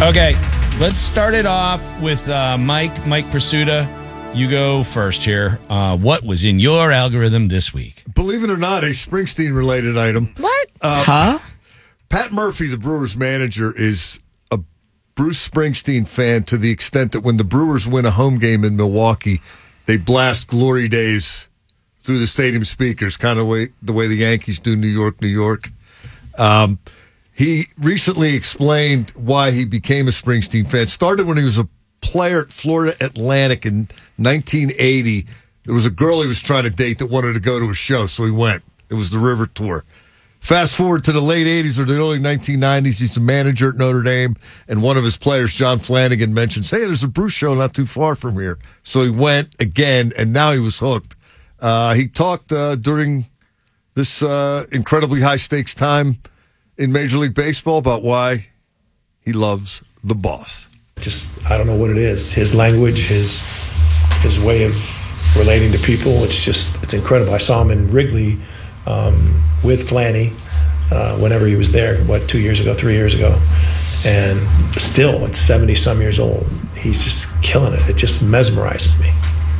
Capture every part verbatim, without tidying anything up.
Okay, let's start it off with uh, Mike. Mike Pursuta, you go first here. Uh, what was in your algorithm this week? Believe it or not, a Springsteen-related item. What? Uh, huh? Pat Murphy, the Brewers manager, is a Bruce Springsteen fan to the extent that when the Brewers win a home game in Milwaukee, they blast Glory Days through the stadium speakers, kind of way, the way the Yankees do New York, New York. Um, he recently explained why he became a Springsteen fan. It started when he was a player at Florida Atlantic in nineteen eighty. There was a girl he was trying to date that wanted to go to a show, so he went. It was the River Tour. Fast forward to the late eighties or the early nineteen nineties, he's the manager at Notre Dame, and one of his players, John Flanagan, mentions, hey, there's a Bruce show not too far from here. So he went again, and now he was hooked. Uh, he talked uh, during this uh, incredibly high-stakes time in Major League Baseball about why he loves the boss. Just, I don't know what it is. His language, his his way of relating to people, it's just, it's incredible. I saw him in Wrigley um, with Flanny uh, whenever he was there, what, two years ago, three years ago. And still, at seventy-some years old, he's just killing it. It just mesmerizes me.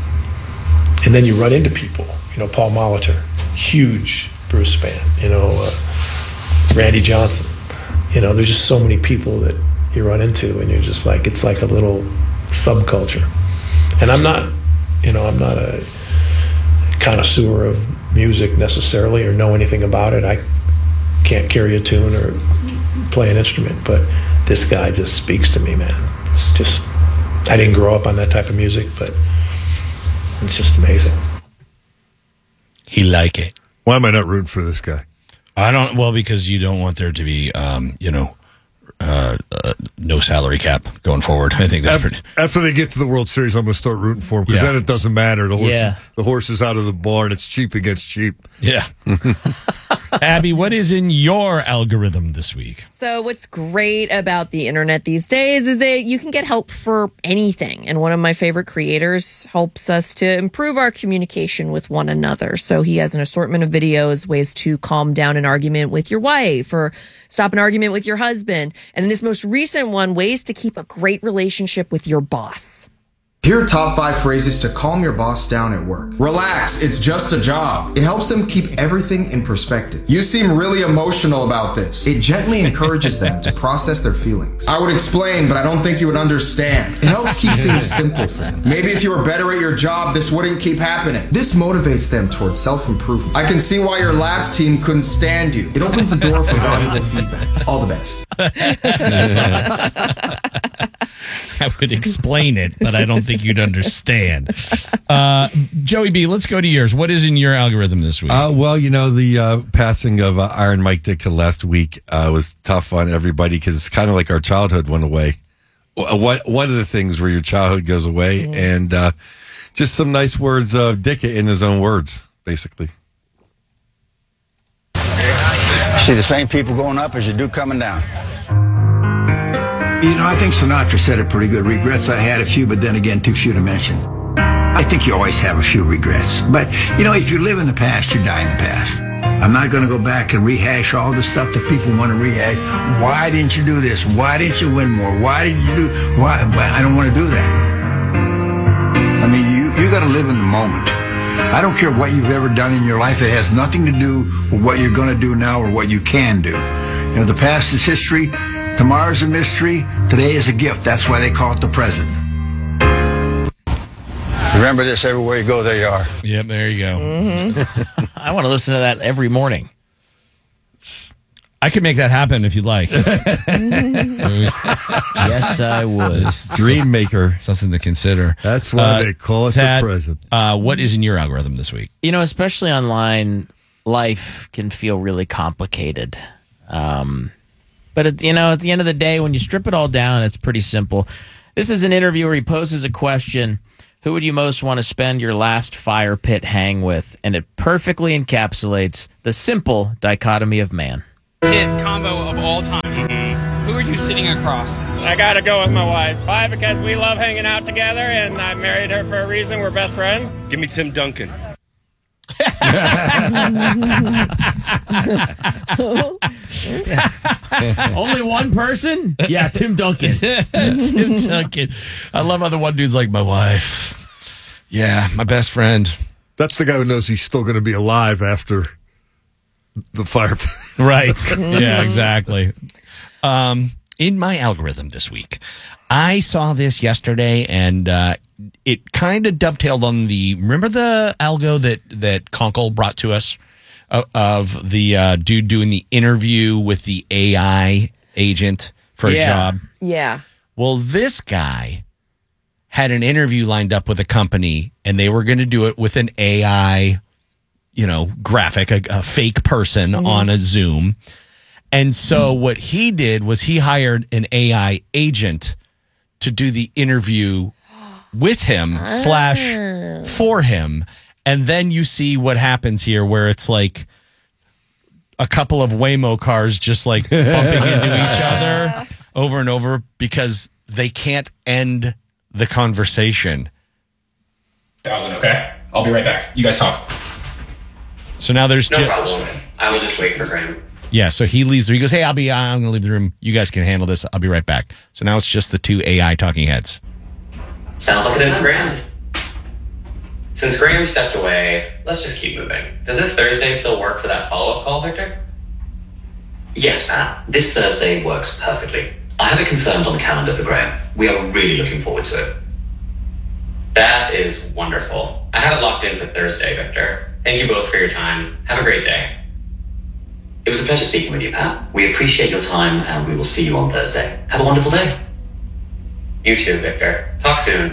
And then you run into people, you know, Paul Molitor, huge Bruce fan, you know, uh, Randy Johnson. You know, there's just so many people that you run into, and you're just like, it's like a little subculture. And I'm not, you know, I'm not a connoisseur of music necessarily or know anything about it. I can't carry a tune or play an instrument, but this guy just speaks to me, man. It's just, I didn't grow up on that type of music, but it's just amazing. He like it. Why am I not rooting for this guy? I don't, well, because you don't want there to be, um, you know, uh, uh, no salary cap going forward. I think that's after, pretty. After they get to the World Series, I'm going to start rooting for him because Yeah. then it doesn't matter. The horse, Yeah. the horse is out of the barn. It's cheap against cheap. Yeah. Abby, what is in your algorithm this week? So what's great about the internet these days is that you can get help for anything. And one of my favorite creators helps us to improve our communication with one another. So he has an assortment of videos, ways to calm down an argument with your wife or stop an argument with your husband. And in this most recent one, ways to keep a great relationship with your boss. Here are top five phrases to calm your boss down at work. Relax, it's just a job. It helps them keep everything in perspective. You seem really emotional about this. It gently encourages them to process their feelings. I would explain, but I don't think you would understand. It helps keep things simple for them. Maybe if you were better at your job, this wouldn't keep happening. This motivates them towards self-improvement. I can see why your last team couldn't stand you. It opens the door for valuable feedback. All the best. I would explain it, but I don't think you'd understand. Uh, Joey B, let's go to yours. What is in your algorithm this week? Uh, well, you know, the uh, passing of uh, Iron Mike Ditka last week uh, was tough on everybody because it's kind of like our childhood went away. What One of the things where your childhood goes away, mm. and uh, just some nice words of Ditka in his own words, basically. See the same people going up as you do coming down. You know, I think Sinatra said it pretty good. Regrets, I had a few, but then again, too few to mention. I think you always have a few regrets. But, you know, if you live in the past, you die in the past. I'm not going to go back and rehash all the stuff that people want to rehash. Why didn't you do this? Why didn't you win more? Why did you do... Why? I don't want to do that. I mean, you, you got to live in the moment. I don't care what you've ever done in your life. It has nothing to do with what you're going to do now or what you can do. You know, the past is history. Tomorrow's a mystery. Today is a gift. That's why they call it the present. Remember this, everywhere you go, there you are. Yep, there you go. Mm-hmm. I want to listen to that every morning. I could make that happen if you'd like. Yes, I would. Dream maker. Something to consider. That's why Uh, they call it Tad, the present. Uh, what is in your algorithm this week? You know, especially online, life can feel really complicated. Um, but, at, you know, at the end of the day, when you strip it all down, it's pretty simple. This is an interview where he poses a question: who would you most want to spend your last fire pit hang with? And it perfectly encapsulates the simple dichotomy of man. Hit combo of all time. Mm-hmm. Who are you sitting across? I gotta go with my wife. Why? Because we love hanging out together, and I married her for a reason. We're best friends. Give me Tim Duncan. Only one person? Yeah, Tim Duncan. Tim Duncan. I love how the one dude's like, my wife. Yeah, my best friend. That's the guy who knows he's still going to be alive after the fire. Right. Yeah, exactly. Um, in my algorithm this week, I saw this yesterday, and uh, it kind of dovetailed on the, remember the algo that, that Conkle brought to us uh, of the uh, dude doing the interview with the A I agent for Yeah. a job? Yeah. Well, this guy had an interview lined up with a company, and they were going to do it with an A I, you know, graphic, a, a fake person on a Zoom. And so what he did was he hired an A I agent to do the interview with him slash for him. And then you see what happens here, where it's like a couple of Waymo cars just like bumping into each other over and over because they can't end the conversation. Thousand, okay? I'll be right back. You guys talk. So now there's No just problem. I will just wait for Graham. yeah. So he leaves. He goes, "Hey, I'll be. I'm going to leave the room. You guys can handle this. I'll be right back." So now it's just the two A I talking heads. Sounds like since Graham's since Graham stepped away, let's just keep moving. Does this Thursday still work for that follow-up call, Victor? Yes, Matt. This Thursday works perfectly. I have it confirmed on the calendar for Graham. We are really looking forward to it. That is wonderful. I have it locked in for Thursday, Victor. Thank you both for your time. Have a great day. It was a pleasure speaking with you, Pat. We appreciate your time, and we will see you on Thursday. Have a wonderful day. You too, Victor. Talk soon.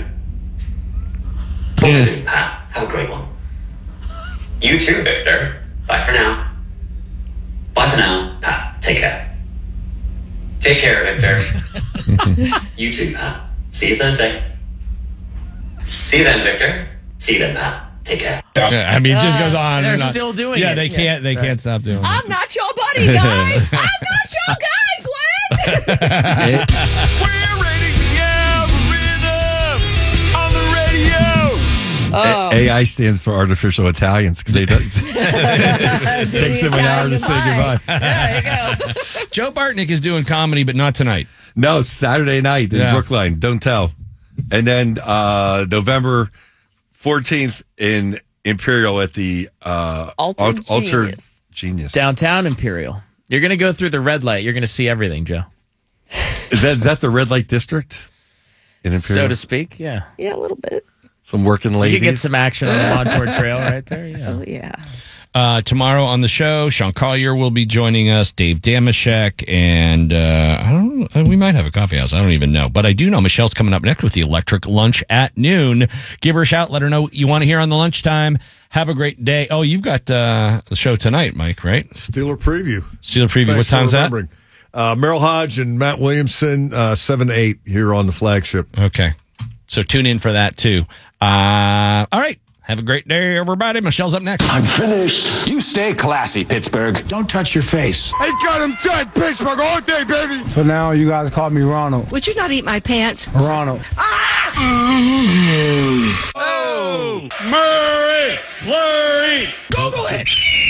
Talk soon, Pat. Have a great one. You too, Victor. Bye for now. Bye for now, Pat. Take care. Take care, Victor. You too, Pat. See you Thursday. See you then, Victor. See you then, Pat. Take care. Yeah, I mean, it just goes on. They're and on. still doing yeah, it. they Yeah. can't. They can't stop doing it. I'm not your buddy, guy. I'm not your guy, Glenn. We're rating algorithm on the radio. Oh. A I stands for artificial Italians because they don't. It takes them an hour to say goodbye. There you go. Joe Bartnick is doing comedy, but not tonight. No, Saturday night in Yeah. Brookline. Don't tell. And then uh, November fourteenth in Imperial at the uh, Altered Al- Altered Genius. Genius. Downtown Imperial. You're going to go through the red light. You're going to see everything, Joe. Is that is that the red light district in Imperial? So to speak, yeah. Yeah, a little bit. Some working You ladies. could get some action on the Montour Trail right there. Yeah. Oh, yeah. Uh, tomorrow on the show, Sean Collier will be joining us, Dave Damashek, and uh, I don't. uh, We might have a coffee house. I don't even know, but I do know Michelle's coming up next with the Electric Lunch at noon. Give her a shout. Let her know what you want to hear on the lunchtime. Have a great day. Oh, you've got uh, the show tonight, Mike, right? Steeler preview. Steeler preview. Thanks what time's for that? remembering. Uh, Merrill Hodge and Matt Williamson, uh, seven to eight here on the flagship. Okay. So tune in for that, too. Uh, all right. Have a great day, everybody. Michelle's up next. I'm finished. You stay classy, Pittsburgh. Don't touch your face. I got him tight, Pittsburgh all day, baby. For now, you guys call me Ronald. Would you not eat my pants? Ronald. Oh, Murray, Flurry. Google it.